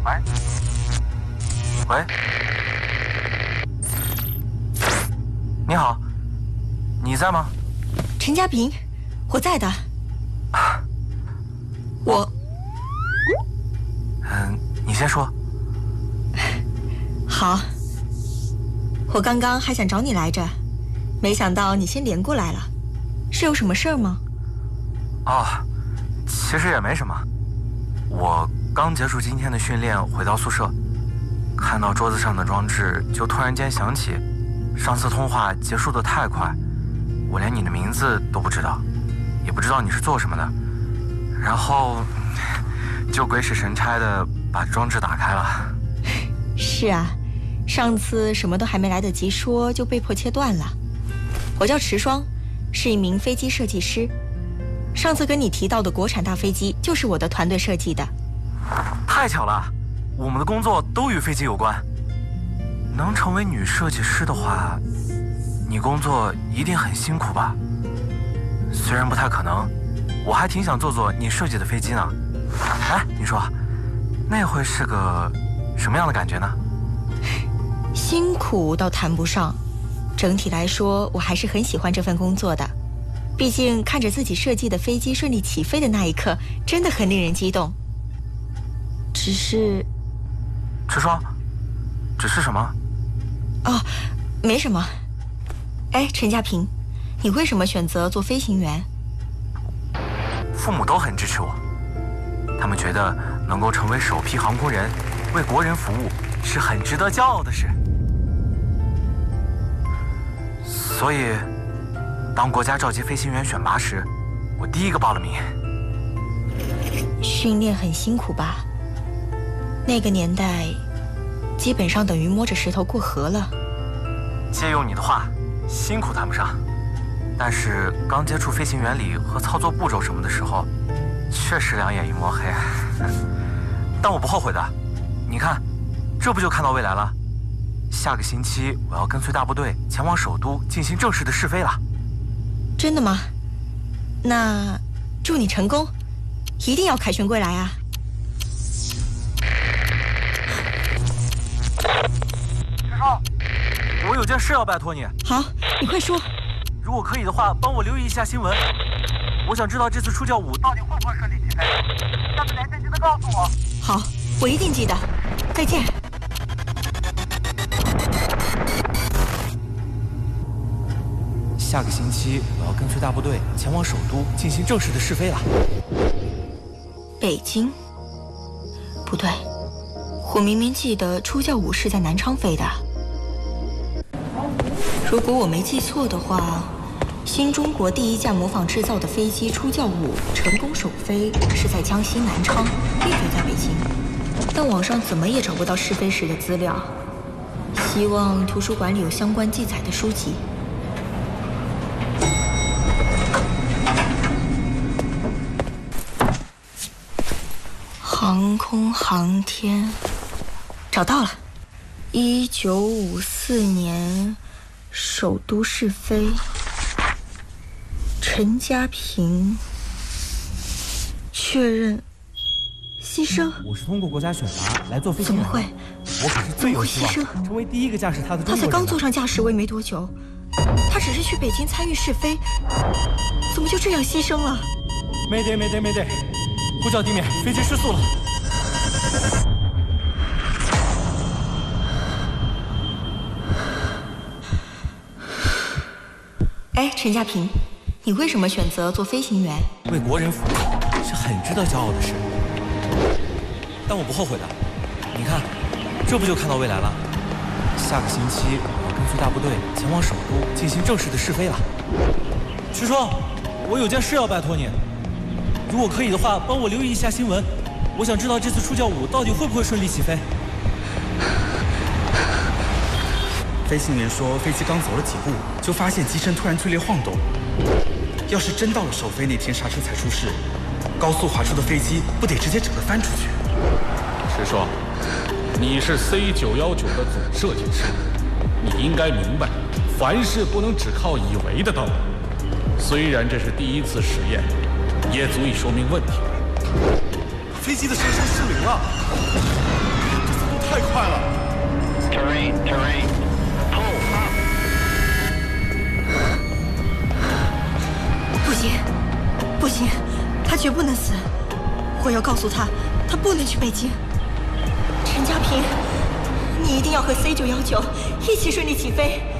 喂，你好，你在吗？ 陈家平，我在的。 你先说。 好，我刚刚还想找你来着，没想到你先连过来了，是有什么事儿吗？ 哦，其实也没什么，我刚结束今天的训练，回到宿舍，看到桌子上的装置，就突然间想起，上次通话结束得太快，我连你的名字都不知道，也不知道你是做什么的，然后就鬼使神差的把装置打开了。 是啊，上次什么都还没来得及说，就被迫切断了。我叫池霜，是一名飞机设计师。上次跟你提到的国产大飞机就是我的团队设计的。 太巧了，我们的工作都与飞机有关。能成为女设计师的话，你工作一定很辛苦吧？虽然不太可能，我还挺想做做你设计的飞机呢。哎，你说，那会是个什么样的感觉呢？ 辛苦倒谈不上，整体来说，我还是很喜欢这份工作的。毕竟看着自己设计的飞机顺利起飞的那一刻，真的很令人激动。只是， 池霜，只是什么？ 哦，没什么。哎，陈家平，你为什么选择做飞行员？ 父母都很支持我，他们觉得能够成为首批航空人，为国人服务是很值得骄傲的事。所以，当国家召集飞行员选拔时，我第一个报了名。 训练很辛苦吧？那个年代，基本上等于摸着石头过河了。 借用你的话，辛苦谈不上，但是刚接触飞行原理和操作步骤什么的时候，确实两眼一抹黑。但我不后悔的，你看，这不就看到未来了？下个星期我要跟随大部队前往首都进行正式的试飞了。 真的吗？那祝你成功，一定要凯旋归来啊！ 师叔，我有件事要拜托你。 好，你快说。 如果可以的话，帮我留意一下新闻。我想知道这次出教舞到底会不会顺利起飞。下次连线记得告诉我。 好，我一定记得。再见。 下个星期我要跟随大部队前往首都进行正式的试飞了。 北京？不对，我明明记得出教舞是在南昌飞的。如果我没记错的话，新中国第一架模仿制造的飞机出教舞成功首飞是在江西南昌，并非在北京。但网上怎么也找不到试飞时的资料，希望图书馆里有相关记载的书籍。航空航天，找到了。1954年首都试飞，陈家平确认牺牲。 我是通过国家选拔来做飞行员。 怎么会？ 我可是最有希望成为第一个驾驶他的中国人。 他才刚坐上驾驶位没多久，他只是去北京参与试飞，怎么就这样牺牲了 ？Mayday，呼叫地面，飞机失速了。 哎，陈家平，你为什么选择做飞行员？ 为国人服务是很值得骄傲的事，但我不后悔的。你看，这不就看到未来了？下个星期我要跟随大部队前往首都进行正式的试飞了。师叔，我有件事要拜托你。如果可以的话，帮我留意一下新闻。我想知道这次出教舞到底会不会顺利起飞。 飞行员说，飞机刚走了几步，就发现机身突然剧烈晃动。要是真到了首飞那天刹车才出事，高速滑出的飞机不得直接整个翻出去？ 石叔，你是 C919的总设计师，你应该明白，凡事不能只靠以为的道理。虽然这是第一次实验，也足以说明问题。 飞机的车身失灵了。 太快了。 Terrain, pull up。 不行，不行，他绝不能死！我要告诉他，他不能去北京。 陈家平，你一定要和 C919一起顺利起飞。